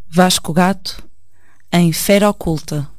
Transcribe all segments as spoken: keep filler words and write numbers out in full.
Vasco Gato, em Fera Oculta.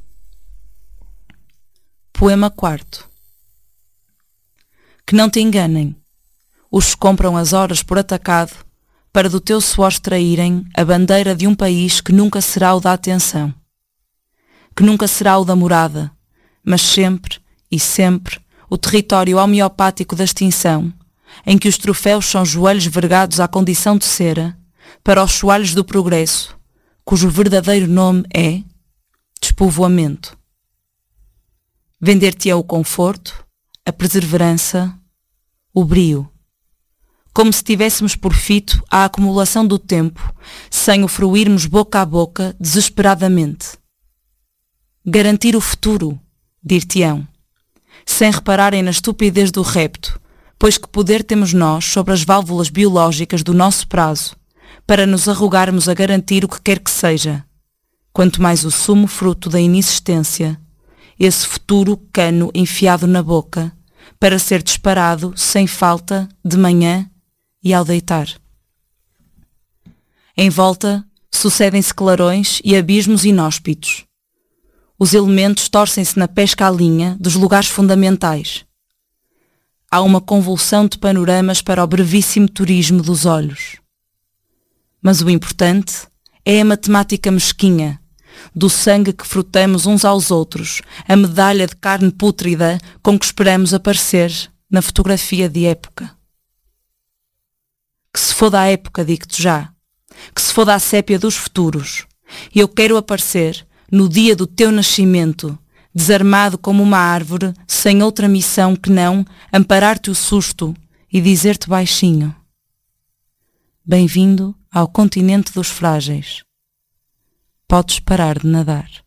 Poema quarto. Que não te enganem, os que compram as horas por atacado, para do teu suor extraírem a bandeira de um país que nunca será o da atenção, que nunca será o da morada, mas sempre e sempre o território homeopático da extinção, em que os troféus são joelhos vergados à condição de cera, para os soalhos do progresso, cujo verdadeiro nome é despovoamento. Vender-te-é o conforto, a perseverança, o brio, como se tivéssemos por fito a acumulação do tempo, sem o fruirmos boca a boca desesperadamente. Garantir o futuro, dir-te-ão, sem repararem na estupidez do repto, pois que poder temos nós sobre as válvulas biológicas do nosso prazo, para nos arrogarmos a garantir o que quer que seja, quanto mais o sumo fruto da inexistência, esse futuro cano enfiado na boca, para ser disparado sem falta de manhã e ao deitar. Em volta sucedem-se clarões e abismos inóspitos. Os elementos torcem-se na pesca à linha dos lugares fundamentais. Há uma convulsão de panoramas para o brevíssimo turismo dos olhos. Mas o importante é a matemática mesquinha, do sangue que frutamos uns aos outros, a medalha de carne pútrida com que esperamos aparecer na fotografia de época. Que se foda a época, digo-te já, que se foda a sépia dos futuros, e eu quero aparecer no dia do teu nascimento, desarmado como uma árvore, sem outra missão que não amparar-te o susto e dizer-te baixinho: bem-vindo ao continente dos frágeis. Podes parar de nadar.